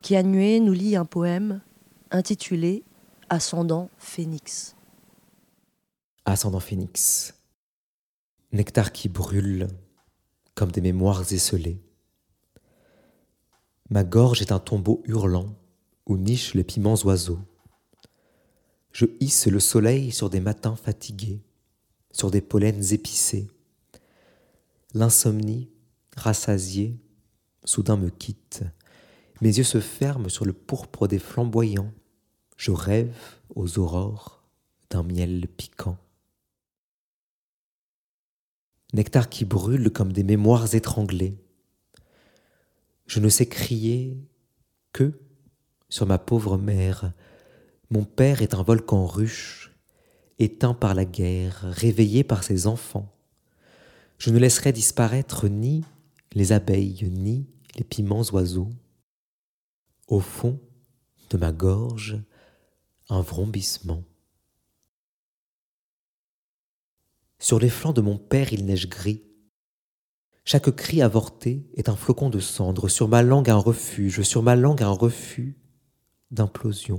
Kianue nous lit un poème intitulé « Ascendant Phénix ». Ascendant Phénix, nectar qui brûle comme des mémoires esselées. Ma gorge est un tombeau hurlant où nichent les piments oiseaux. Je hisse le soleil sur des matins fatigués, sur des pollens épicés. L'insomnie, rassasiée, soudain me quitte. Mes yeux se ferment sur le pourpre des flamboyants. Je rêve aux aurores d'un miel piquant. Nectar qui brûle comme des mémoires étranglées. Je ne sais crier que sur ma pauvre mère. Mon père est un volcan ruche, éteint par la guerre, réveillé par ses enfants. Je ne laisserai disparaître ni les abeilles, ni les piments oiseaux. Au fond de ma gorge, un vrombissement. Sur les flancs de mon père, il neige gris. Chaque cri avorté est un flocon de cendre. Sur ma langue, un refuge. Sur ma langue, un refus d'implosion.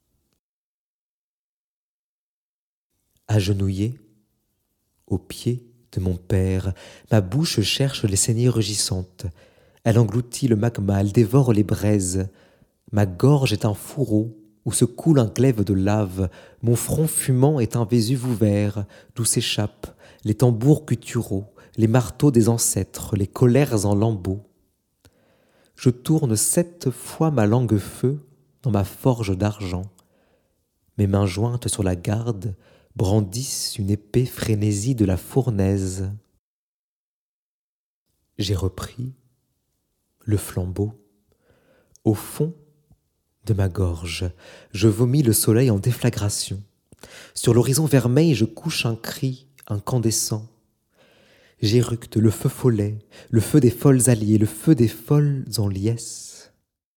Agenouillé, aux pieds de mon père, ma bouche cherche les saignées rugissantes. Elle engloutit le magma, elle dévore les braises. Ma gorge est un fourreau où se coule un glaive de lave. Mon front fumant est un Vésuve ouvert, d'où s'échappent les tambours gutturaux, les marteaux des ancêtres, les colères en lambeaux. Je tourne 7 fois ma langue feu dans ma forge d'argent. Mes mains jointes sur la garde brandissent une épée frénésie de la fournaise. J'ai repris le flambeau. Au fond de ma gorge, je vomis le soleil en déflagration. Sur l'horizon vermeil, je couche un cri incandescent. J'éructe le feu follet, le feu des folles alliées, le feu des folles en liesse.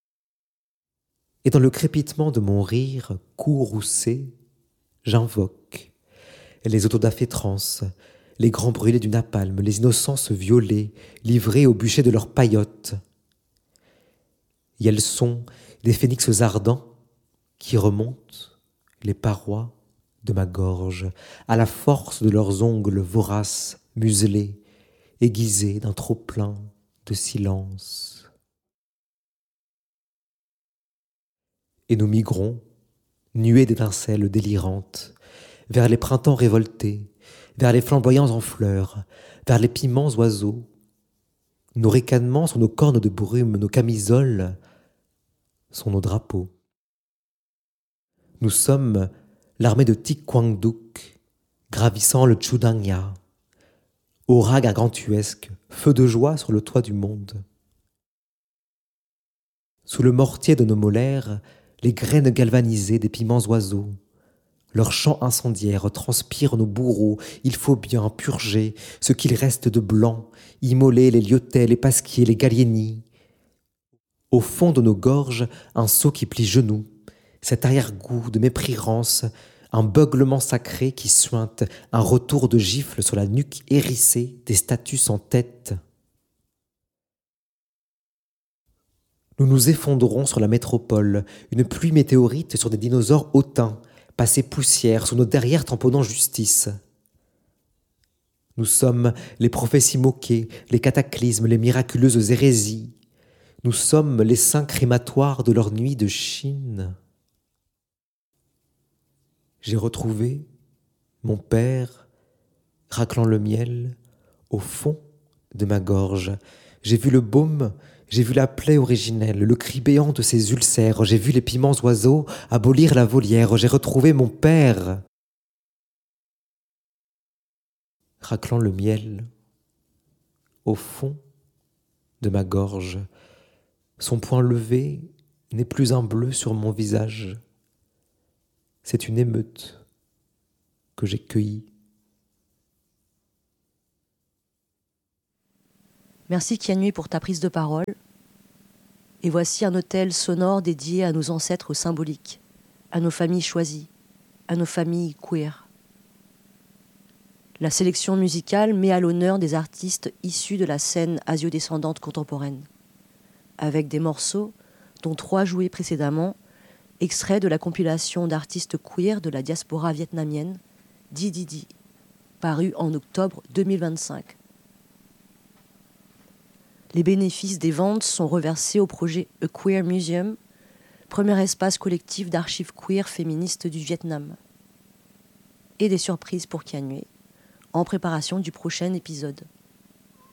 Et dans le crépitement de mon rire courroucé, j'invoque les autodafétrances, les grands brûlés du napalm, les innocences violées, livrées au bûcher de leurs paillotes. Et elles sont des phénix ardents qui remontent les parois de ma gorge à la force de leurs ongles voraces, muselés, aiguisés d'un trop-plein de silence. Et nous migrons, nuées d'étincelles délirantes, vers les printemps révoltés, vers les flamboyants en fleurs, vers les piments oiseaux. Nos ricanements sont nos cornes de brume, nos camisoles sont nos drapeaux. Nous sommes l'armée de Tik Kwangduk, gravissant le Chudangya, aura gargantuesque, feu de joie sur le toit du monde. Sous le mortier de nos molaires, les graines galvanisées des piments oiseaux, leurs chants incendiaires transpirent nos bourreaux. Il faut bien purger ce qu'il reste de blanc, immoler les liotets, les pasquiers, les gallieni. Au fond de nos gorges, un seau qui plie genoux, cet arrière-goût de mépris-rance, un beuglement sacré qui suinte, un retour de gifle sur la nuque hérissée des statues sans tête. Nous nous effondrons sur la métropole, une pluie météorite sur des dinosaures hautains, passés poussière sous nos derrières tamponnant justice. Nous sommes les prophéties moquées, les cataclysmes, les miraculeuses hérésies. Nous sommes les saints crématoires de leur nuit de Chine. J'ai retrouvé mon père raclant le miel au fond de ma gorge. J'ai vu le baume, j'ai vu la plaie originelle, le cri béant de ses ulcères. J'ai vu les piments oiseaux abolir la volière. J'ai retrouvé mon père raclant le miel au fond de ma gorge. Son poing levé n'est plus un bleu sur mon visage. C'est une émeute que j'ai cueillie. Merci Kianue pour ta prise de parole. Et voici un autel sonore dédié à nos ancêtres symboliques, à nos familles choisies, à nos familles queer. La sélection musicale met à l'honneur des artistes issus de la scène asio-descendante contemporaine, avec des morceaux dont 3 joués précédemment, extraits de la compilation d'artistes queer de la diaspora vietnamienne, Didi, paru en octobre 2025. Les bénéfices des ventes sont reversés au projet A Queer Museum, premier espace collectif d'archives queer féministes du Vietnam. Et des surprises pour Kian Huet, en préparation du prochain épisode.